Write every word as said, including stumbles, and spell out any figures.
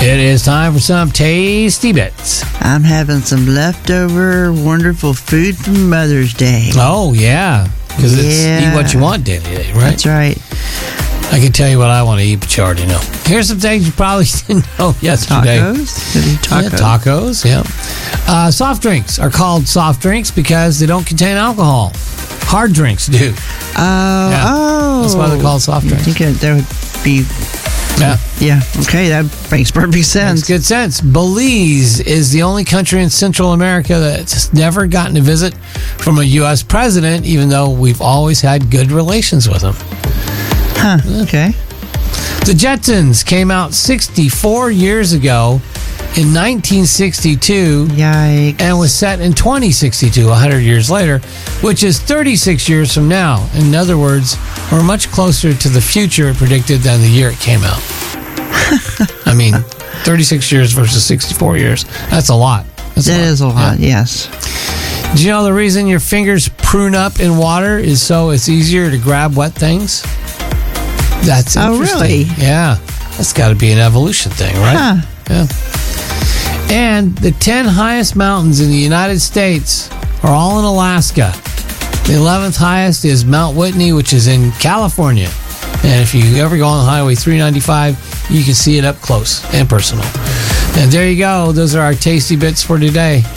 It is time for some tasty bits. I'm having some leftover wonderful food from Mother's Day. Oh, yeah. Because Yeah. it's eat what you want day to day, right? That's right. I can tell you what I want to eat, but you already know. Here's some things you probably didn't know yesterday. Tacos? Did you tacos? Yeah, tacos, yeah. Uh, soft drinks are called soft drinks because they don't contain alcohol. Hard drinks do. Oh, Yeah. oh. That's why they're called soft I drinks. think it, that would be, Yeah. yeah, okay, that makes perfect sense. Makes good sense. Belize is the only country in Central America that's never gotten a visit from a U S president, even though we've always had good relations with them. Huh, okay. The Jetsons came out sixty-four years ago in nineteen sixty-two Yikes. and was set in twenty sixty-two, one hundred years later, which is thirty-six years from now. In other words, we're much closer to the future it predicted than the year it came out. I mean, thirty-six years versus sixty-four years. That's a lot. That's That is a lot, Yeah. yes. Do you know the reason your fingers prune up in water is so it's easier to grab wet things? That's Oh, interesting. really? Yeah. That's got to be an evolution thing, right? Huh. Yeah. And the ten highest mountains in the United States are all in Alaska. The eleventh highest is Mount Whitney, which is in California. And if you ever go on Highway three ninety-five, you can see it up close and personal. And there you go. Those are our tasty bits for today.